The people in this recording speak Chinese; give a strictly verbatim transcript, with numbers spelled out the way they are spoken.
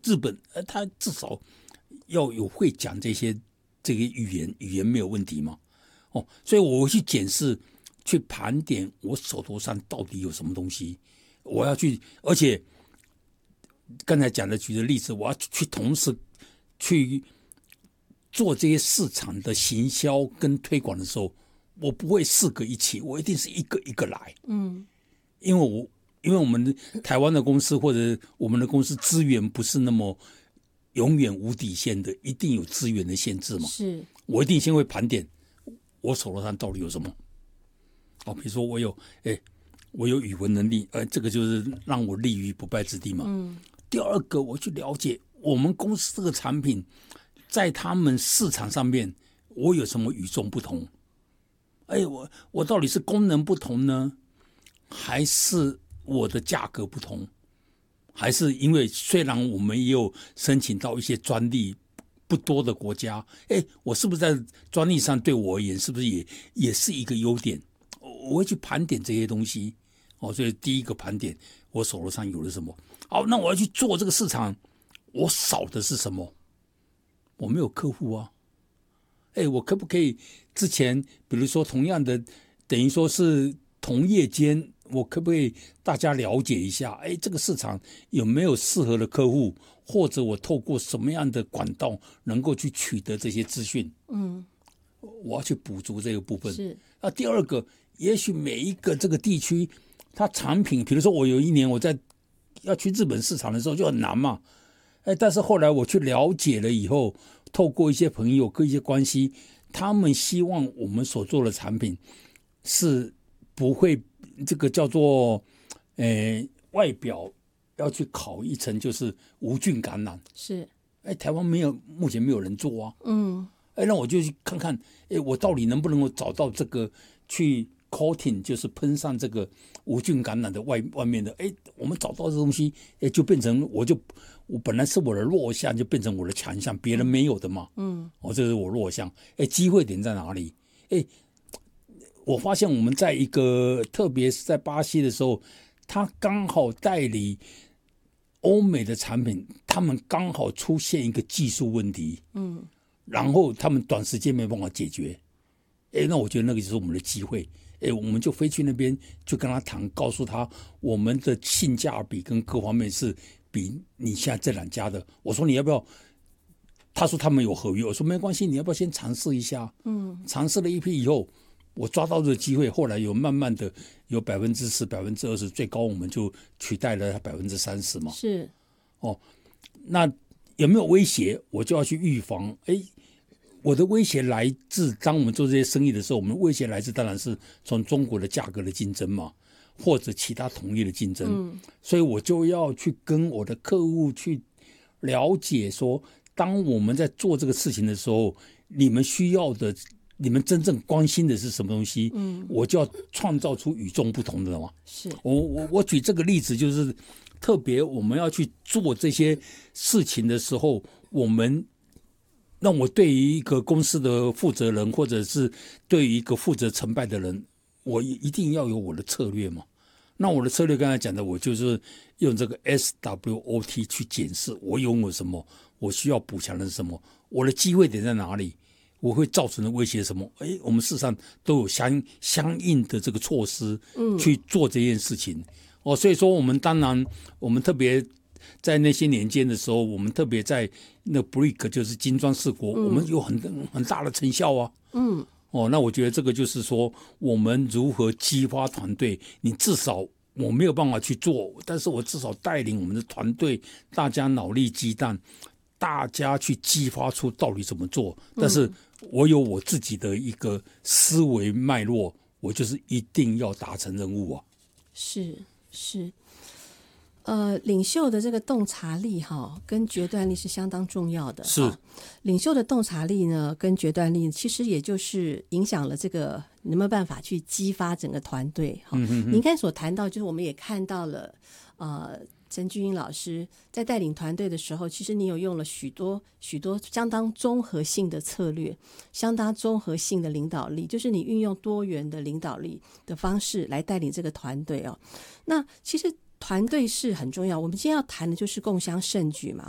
日本，呃，他至少要有会讲这些这个语言，语言没有问题嘛。哦，所以我会去检视、去盘点我手头上到底有什么东西，我要去，而且刚才讲的举的例子，我要去同时去做这些市场的行销跟推广的时候，我不会四个一起，我一定是一个一个来。嗯，因为我因为我们台湾的公司或者我们的公司资源不是那么永远无底线的，一定有资源的限制嘛。 是， 我一定先会盘点我手头上到底有什么。哦，比如说我有哎，我有语文能力，呃，这个就是让我立于不败之地嘛。嗯。第二个，我去了解我们公司这个产品在他们市场上面，我有什么与众不同？哎，我我到底是功能不同呢，还是我的价格不同？还是因为虽然我们也有申请到一些专利不多的国家，哎，我是不是在专利上对我而言是不是也也是一个优点？我会去盘点这些东西。哦，所以第一个盘点我手头上有了什么。好，那我要去做这个市场，我少的是什么？我没有客户啊。哎，我可不可以之前比如说同样的等于说是同业间，我可不可以大家了解一下，哎，这个市场有没有适合的客户，或者我透过什么样的管道能够去取得这些资讯？嗯，我要去补足这个部分。 是。 那第二个，也许每一个这个地区它产品，比如说我有一年我在要去日本市场的时候就很难嘛，哎，但是后来我去了解了以后，透过一些朋友跟一些关系，他们希望我们所做的产品是不会这个叫做呃外表要去烤一层就是无菌感染， 是， 哎，台湾没有，目前没有人做啊，嗯，哎，那我就去看看，哎，我到底能不能够找到这个去 coating， 就是喷上这个无菌感染的外外面的，哎，我们找到这东西，哎，就变成我就我本来是我的弱项，就变成我的强项，别人没有的嘛，嗯，哦，这是我弱项，哎，机会点在哪里？哎，我发现我们在一个，特别是在巴西的时候，他刚好代理欧美的产品，他们刚好出现一个技术问题，嗯，然后他们短时间没办法解决，哎，那我觉得那个就是我们的机会。哎，我们就飞去那边，就跟他谈，告诉他我们的性价比跟各方面是比你现在这两家的。我说你要不要？他说他们有合约，我说没关系，你要不要先尝试一下？嗯，尝试了一批以后，我抓到这个机会，后来有慢慢的有百分之十、百分之二十，最高我们就取代了百分之三十嘛。 是， 哦，那有没有威胁？我就要去预防。哎。我的威胁来自，当我们做这些生意的时候，我们威胁来自当然是从中国的价格的竞争嘛，或者其他同业的竞争。嗯，所以我就要去跟我的客户去了解说，当我们在做这个事情的时候，你们需要的，你们真正关心的是什么东西？嗯，我就要创造出与众不同的嘛。 是， 我我我举这个例子，就是特别我们要去做这些事情的时候，我们。那我对于一个公司的负责人，或者是对于一个负责成败的人，我一定要有我的策略嘛。那我的策略刚才讲的，我就是用这个 S W O T 去检视我拥有什么，我需要补强的是什么，我的机会点在哪里，我会造成的威胁什么。哎，我们事实上都有相相应的这个措施去做这件事情。哦，所以说我们当然我们特别。在那些年间的时候，我们特别在那 B R I C 就是金砖四国，嗯、我们有很很大的成效啊。嗯，哦，那我觉得这个就是说，我们如何激发团队？你至少我没有办法去做，但是我至少带领我们的团队，大家脑力激荡，大家去激发出到底怎么做。但是我有我自己的一个思维脉络，我就是一定要达成任务啊。 是是。呃，领袖的这个洞察力哈，跟决断力是相当重要的。 是， 领袖的洞察力呢，跟决断力，其实也就是影响了这个能没有办法去激发整个团队哈。嗯，您刚才所谈到，就是我们也看到了，呃，陈俊英老师在带领团队的时候，其实你有用了许多许多相当综合性的策略，相当综合性的领导力，就是你运用多元的领导力的方式来带领这个团队哦。那其实。团队是很重要，我们今天要谈的就是共襄盛举嘛，